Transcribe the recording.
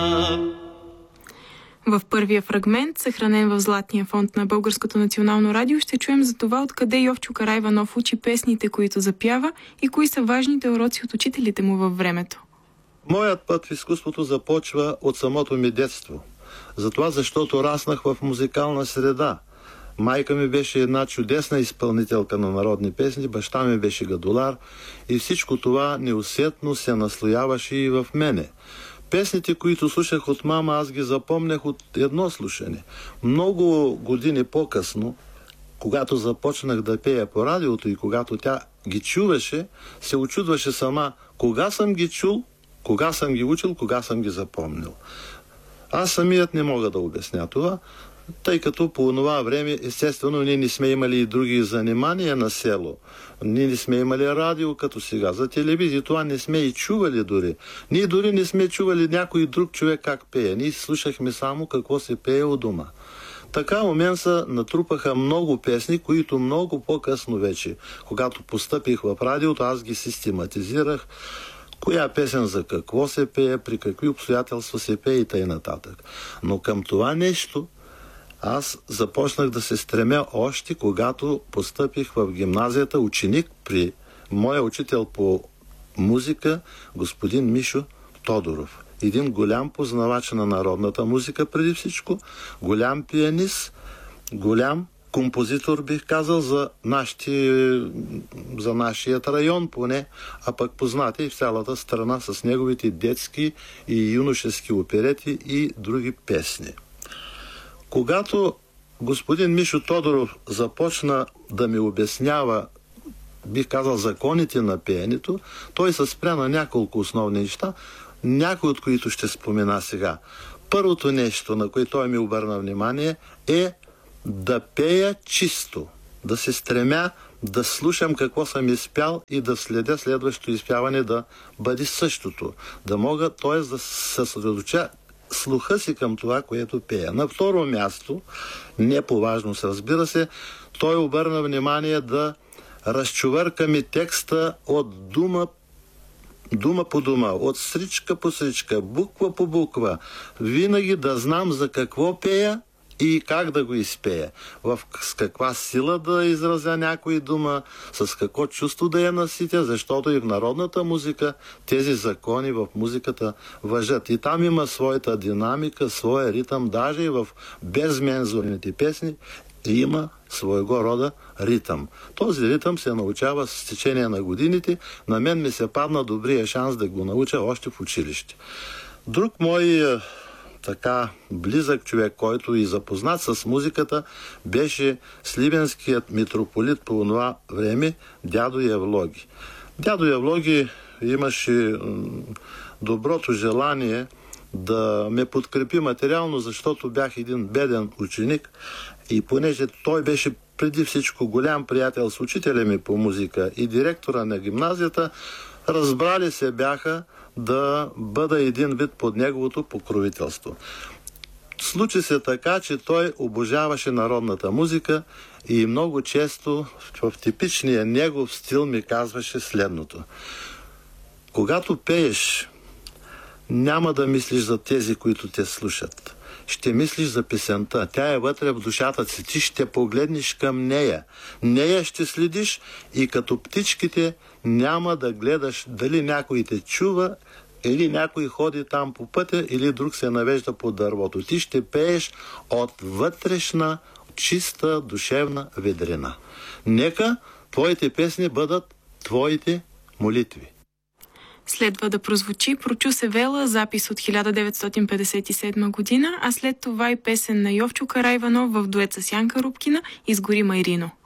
В първия фрагмент, съхранен в Златния фонд на Българското национално радио, ще чуем за това откъде Йовчо Караиванов учи песните, които запява, и кои са важните уроци от учителите му във времето. Моят път в изкуството започва от самото ми детство. Затова, защото раснах в музикална среда. Майка ми беше една чудесна изпълнителка на народни песни, баща ми беше гадолар и всичко това неусетно се наслояваше и в мене. Песните, които слушах от мама, аз ги запомнях от едно слушане. Много години по-късно, когато започнах да пея по радиото и когато тя ги чуваше, се очудваше сама кога съм ги чул, кога съм ги учил, кога съм ги запомнил. Аз самият не мога да обясня това, тъй като по това време, естествено, ние не сме имали и други занимания на село. Ние не сме имали радио като сега. За телевизия това не сме и чували дори. Ние дори не сме чували някой друг човек как пее. Ние слушахме само какво се пее у дома. Така у мен се натрупаха много песни, които много по-късно вече, когато постъпих в радиото, аз ги систематизирах. Коя песен за какво се пее, при какви обстоятелства се пее и т.н. Но към това нещо аз започнах да се стремя още когато постъпих в гимназията ученик при моя учител по музика, господин Мишо Тодоров. Един голям познавач на народната музика преди всичко, голям пианист, голям композитор, бих казал, за нашият район поне, а пък познати и в цялата страна с неговите детски и юношески оперети и други песни. Когато господин Мишо Тодоров започна да ми обяснява, бих казал, законите на пеенето, той се спря на няколко основни неща, някои от които ще спомена сега. Първото нещо, на което той ми обърна внимание, е да пея чисто, да се стремя да слушам какво съм изпял и да следя следващото изпяване да бъде същото. Да мога, т.е. да се съсредоточа слуха си към това, което пея. На второ място, не по важност, разбира се, той обърна внимание да разчувъркаме текста от дума по дума, от сричка по сричка, буква по буква, винаги да знам за какво пея и как да го изпея. С каква сила да изразя някоя дума, с какво чувство да я наситя, защото и в народната музика тези закони в музиката важат. И там има своята динамика, своя ритъм, даже и в безмензурните песни има своего рода ритъм. Този ритъм се научава с течение на годините. На мен ми се падна добрия шанс да го науча още в училище. Друг мой така близък човек, който и запознат с музиката, беше сливенският митрополит по това време, дядо Евлоги. Дядо Евлоги имаше доброто желание да ме подкрепи материално, защото бях един беден ученик и понеже той беше преди всичко голям приятел с учителя ми по музика и директора на гимназията, разбрали се бяха да бъда един вид под неговото покровителство. Случи се така, че той обожаваше народната музика и много често в типичния негов стил ми казваше следното. Когато пееш, няма да мислиш за тези, които те слушат. Ще мислиш за песента. Тя е вътре в душата си. Ти ще погледнеш към нея. Нея ще следиш и като птичките няма да гледаш дали някой те чува или някой ходи там по пътя или друг се навежда по дървото. Ти ще пееш от вътрешна, чиста, душевна ведрина. Нека твоите песни бъдат твоите молитви. Следва да прозвучи "Прочу се вела", запис от 1957 година, а след това и песен на Йовчо Караиванов в дует с Янка Рупкина "Изгори Майрино".